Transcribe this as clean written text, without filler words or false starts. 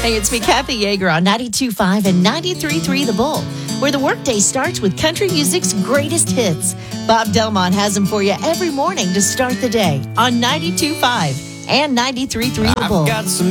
morning. It's me, Kathy Yeager, on 92.5 and 93.3 The Bull, where the workday starts with country music's greatest hits. Bob Delmont has them for you every morning to start the day on 92.5 and 93.3 The Bull.